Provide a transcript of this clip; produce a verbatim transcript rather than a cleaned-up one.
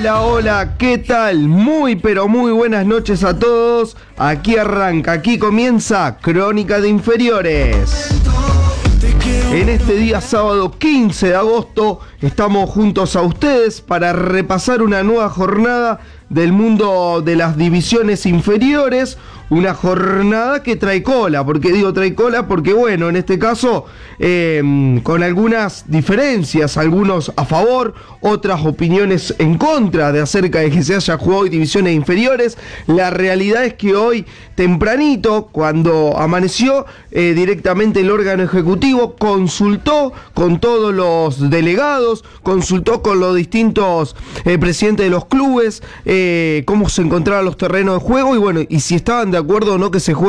Hola, hola, ¿qué tal? Muy pero muy buenas noches a todos. Aquí arranca, aquí comienza Crónica de Inferiores. En este día sábado quince de agosto estamos juntos a ustedes para repasar una nueva jornada del mundo de las divisiones inferiores. Una jornada que trae cola. ¿Por qué digo trae cola? Porque bueno, en este caso eh, con algunas diferencias, algunos a favor, otras opiniones en contra de acerca de que se haya jugado hoy divisiones inferiores. La realidad es que hoy tempranito, cuando amaneció, eh, directamente el órgano ejecutivo consultó con todos los delegados, consultó con los distintos eh, presidentes de los clubes, eh, cómo se encontraban los terrenos de juego y bueno, y si estaban de acuerdo o no que se juegue